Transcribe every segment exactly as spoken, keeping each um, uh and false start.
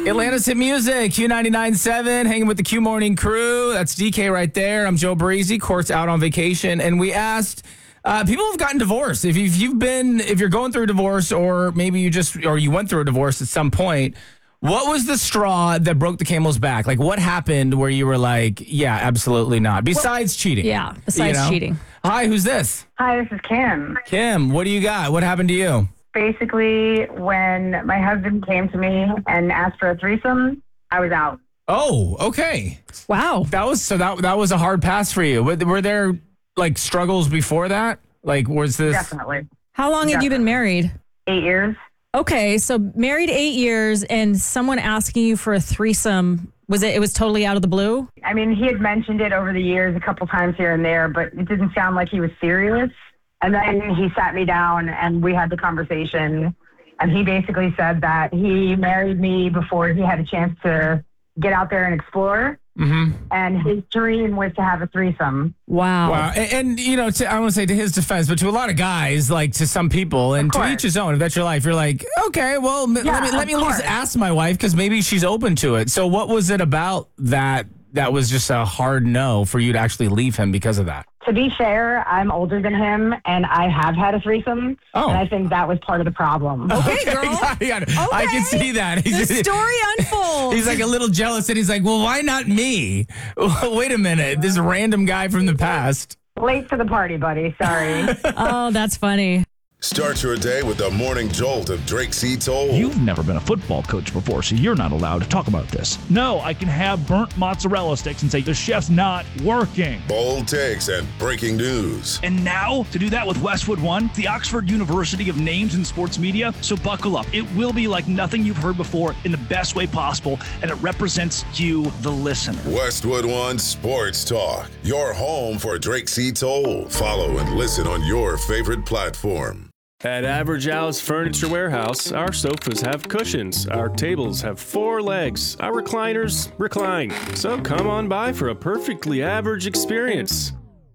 Atlanta's Hit Music, Q ninety-nine point seven, hanging with the Q Morning crew. That's D K right there. I'm Joe Breezy. Court's out on vacation. And we asked, uh, people have gotten divorced. If you've, you've been, if you're going through a divorce, or maybe you just, or you went through a divorce at some point, what was the straw that broke the camel's back? Like, what happened where you were like, yeah, absolutely not? Besides cheating. Yeah, besides you know? cheating. Hi, who's this? Hi, this is Kim. Kim, what do you got? What happened to you? Basically, when my husband came to me and asked for a threesome, I was out. Oh, okay. Wow. That was so that that was a hard pass for you. Were, were there like struggles before that? Like, was this Definitely. How long had you been married? Eight years. Okay, so married eight years and someone asking you for a threesome, was it, it was totally out of the blue? I mean, he had mentioned it over the years a couple times here and there, but it didn't sound like he was serious. And then he sat me down and we had the conversation. And he basically said that he married me before he had a chance to get out there and explore. Mm-hmm. And his dream was to have a threesome. Wow. Wow. And, and you know, to, I want to say to his defense, but to a lot of guys, like to some people, and to each his own, if that's your life, you're like, okay, well, m- Yeah, let me, let me at course. least ask my wife because maybe she's open to it. So what was it about that that was just a hard no for you to actually leave him because of that? To be fair, I'm older than him, and I have had a threesome. Oh. And I think that was part of the problem. Okay, girl. I, got it. I can see that. The story unfolds. He's like a little jealous, and he's like, well, why not me? Wait a minute. This random guy from the past. Late to the party, buddy. Sorry. Oh, that's funny. Start your day with the morning jolt of Drake C. Toll. You've never been a football coach before, so you're not allowed to talk about this. No, I can have burnt mozzarella sticks and say the chef's not working. Bold takes and breaking news. And now, to do that with Westwood One, the Oxford University of Names in Sports Media. So buckle up. It will be like nothing you've heard before in the best way possible, and it represents you, the listener. Westwood One Sports Talk. Your home for Drake C. Toll. Follow and listen on your favorite platform. At Average Al's Furniture Warehouse, our sofas have cushions, our tables have four legs, our recliners recline. So come on by for a perfectly average experience.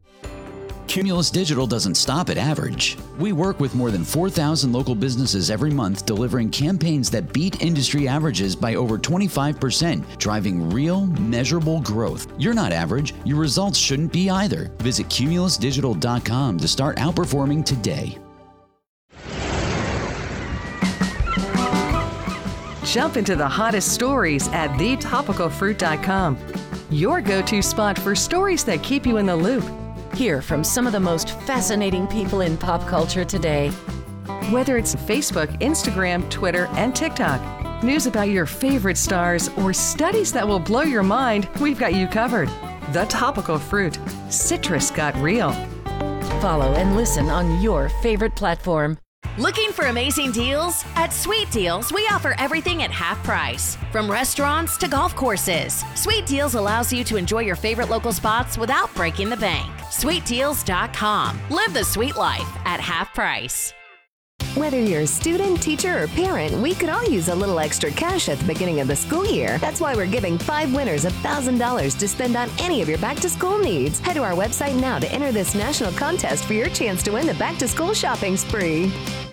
Cumulus Digital doesn't stop at average. We work with more than four thousand local businesses every month, delivering campaigns that beat industry averages by over twenty-five percent, driving real, measurable growth. You're not average. Your results shouldn't be either. Visit cumulus digital dot com to start outperforming today. Jump into the hottest stories at the topical fruit dot com. Your go-to spot for stories that keep you in the loop. Hear from some of the most fascinating people in pop culture today. Whether it's Facebook, Instagram, Twitter, and TikTok, news about your favorite stars, or studies that will blow your mind, we've got you covered. The Topical Fruit. Citrus got real. Follow and listen on your favorite platform. Looking for amazing deals? At Sweet Deals, we offer everything at half price. From restaurants to golf courses, Sweet Deals allows you to enjoy your favorite local spots without breaking the bank. sweet deals dot com. Live the sweet life at half price. Whether you're a student, teacher, or parent, we could all use a little extra cash at the beginning of the school year. That's why we're giving five winners one thousand dollars to spend on any of your back-to-school needs. Head to our website now to enter this national contest for your chance to win the back-to-school shopping spree.